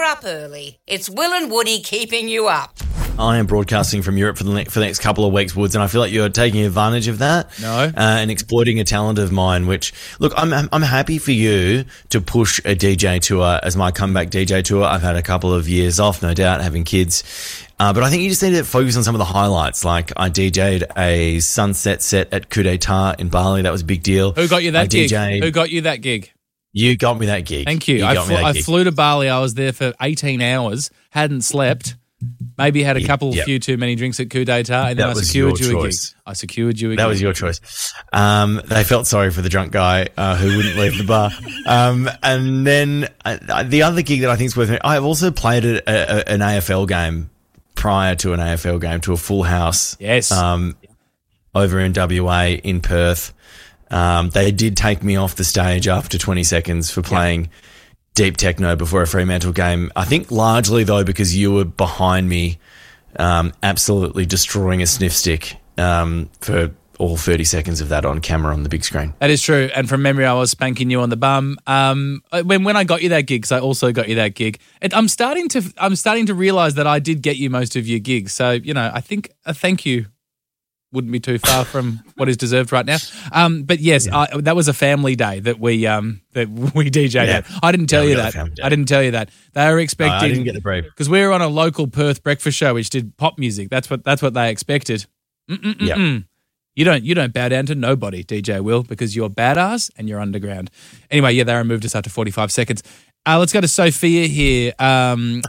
up early. It's Will and Woody keeping you up. I am broadcasting from Europe for the next couple of weeks, Woods, and I feel like you're taking advantage of that. No. And exploiting a talent of mine, which, look, I'm happy for you to push a DJ tour as my comeback DJ tour. I've had a couple of years off, no doubt, having kids. But I think you just need to focus on some of the highlights. Like, I DJ'd a sunset set at Coup d'etat in Bali. That was a big deal. Who got you that gig? Who got you that gig? You got me that gig. Thank you. I flew to Bali. I was there for 18 hours, hadn't slept. Maybe had a few too many drinks at Coup d'etat, and then I secured you a gig. I secured you a gig. That was your choice. They felt sorry for the drunk guy who wouldn't leave the bar. And then the other gig that I think is worth mentioning, I've also played an AFL game prior to an AFL game, to a full house. Yes. Over in WA in Perth. They did take me off the stage after 20 seconds for playing deep techno before a Fremantle game. I think largely, though, because you were behind me absolutely destroying a sniff stick for all 30 seconds of that on camera on the big screen. That is true. And from memory, I was spanking you on the bum. When I got you that gig, because I also got you that gig, I'm starting to realise that I did get you most of your gigs. So, you know, I think a thank you wouldn't be too far from what is deserved right now. But yes, that was a family day that we DJ'd at. I didn't tell you that. I didn't tell you that. They were expecting. I didn't get the brief because we were on a local Perth breakfast show which did pop music. That's what they expected. Yeah. You don't bow down to nobody, DJ Will, because you're badass and you're underground. Anyway, they removed us after 45 seconds. Let's go to Sophia here on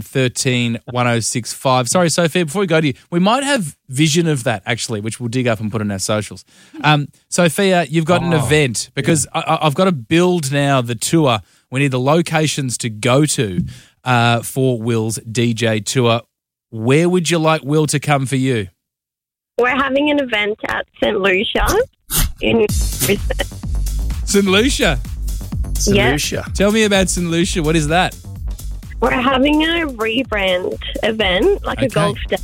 131065. Sorry, Sophia, before we go to you, we might have vision of that, actually, which we'll dig up and put on our socials. Sophia, you've got an event because I've got to build now the tour. We need the locations to go to for Will's DJ tour. Where would you like Will to come for you? We're having an event at St. Lucia in Brisbane. St. Lucia? St. Lucia. Tell me about St. Lucia. What is that? We're having a rebrand event, like a golf day.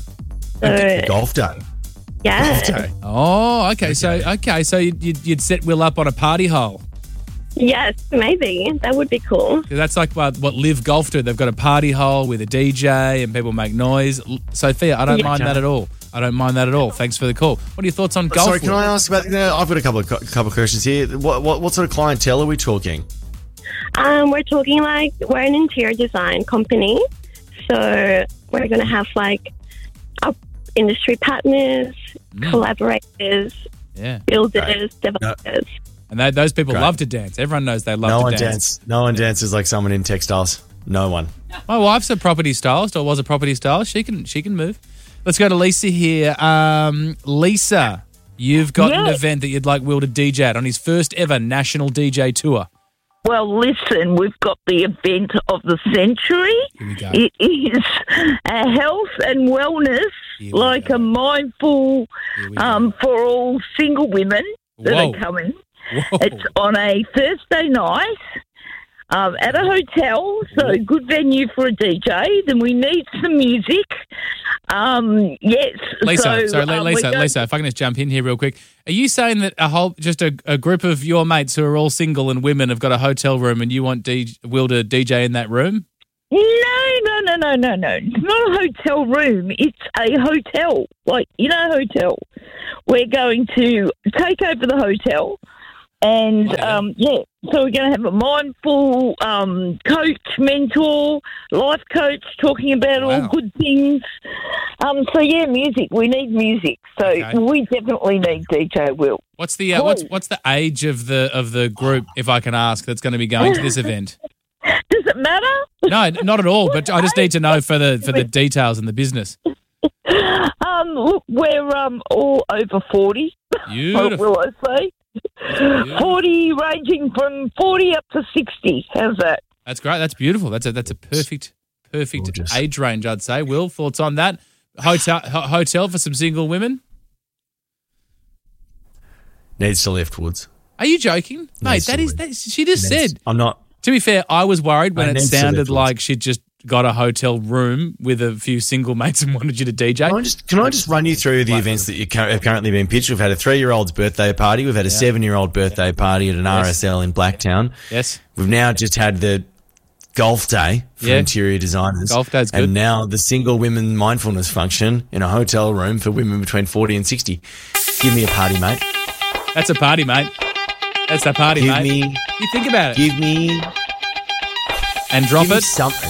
Golf day? Yeah. Golf day. Oh, okay. So you'd set Will up on a party hole. Yes, maybe. That would be cool. That's like what Live Golf do. They've got a party hole with a DJ and people make noise. Sophia, I don't mind that at all. Thanks for the call. What are your thoughts on golf? Sorry, can I ask about? I've got a couple of questions here. What sort of clientele are we talking? We're talking like we're an interior design company, so we're going to have like our industry partners, collaborators, builders, developers. And those people love to dance. Everyone knows they love to dance. No one dances like someone in textiles. No one. My wife's a property stylist, or was a property stylist. She can move. Let's go to Lisa here. Lisa, you've got an event that you'd like Will to DJ at on his first ever national DJ tour. Well, listen, we've got the event of the century. Here we go. It is a health and wellness, like a mindful for all single women that are coming. Whoa. It's on a Thursday night at a hotel, so good venue for a DJ. Then we need some music. Yes. Lisa, Lisa, if I can just jump in here real quick. Are you saying that a group of your mates who are all single and women have got a hotel room and you want Will to DJ in that room? No. It's not a hotel room. It's a hotel. Like, hotel. We're going to take over the hotel. And, so we're going to have a mindful coach, mentor, life coach talking about all good things. Music. We need music. So we definitely need DJ Will. What's the what's the age of the group, if I can ask, that's going to be going to this event? Does it matter? No, not at all. But I just need to know for the details and the business. Look, we're all over 40. Beautiful. Will I say? 40, ranging from 40 up to 60. How's that? That's great. That's beautiful. That's a perfect Gorgeous. Age range, I'd say. Will, thoughts on that? Hotel for some single women? Needs to lift, Woods. Are you joking? Mate, she just said. I'm not. To be fair, I was worried when it sounded like she'd just got a hotel room with a few single mates and wanted you to DJ. Can I just run you through the events that have currently been pitched? We've had a 3-year-old's birthday party. We've had a 7-year-old birthday party at an RSL in Blacktown. Yes. We've now just had the Golf Day for Yeah. interior designers. Golf Day's good. And now the single women mindfulness function in a hotel room for women between 40 and 60. Give me a party, mate. That's a party, mate. That's a party, Give mate. me, You think about it. give me, And drop give me it. something.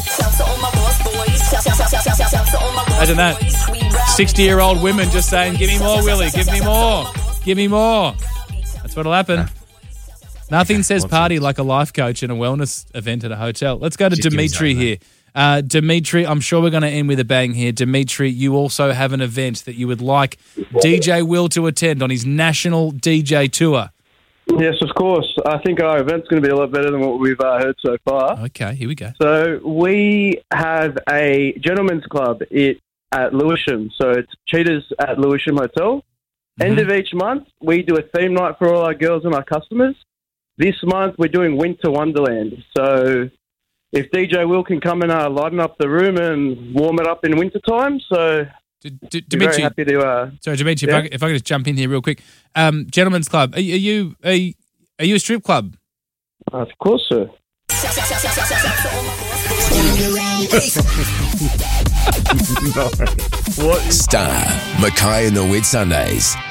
Imagine that. 60-year-old women just saying, give me more, Willie. Give me more. Give me more. That's what'll happen. Nothing says party like a life coach in a wellness event at a hotel. Let's go to Just give me Dimitri something, here. Dimitri, I'm sure we're going to end with a bang here. Dimitri, you also have an event that you would like DJ Will to attend on his national DJ tour. Yes, of course. I think our event's going to be a lot better than what we've heard so far. Okay, here we go. So we have a gentleman's club at Lewisham. So it's Cheetahs at Lewisham Hotel. End of each month, we do a theme night for all our girls and our customers. This month, we're doing Winter Wonderland. So if DJ Will can come and lighten up the room and warm it up in winter time, so we're very Dimitri, happy to... sorry, Dimitri, yeah. if I could just jump in here real quick. Gentlemen's Club, are you a strip club? of course, sir. Star, Mackay and the Whit Sundays.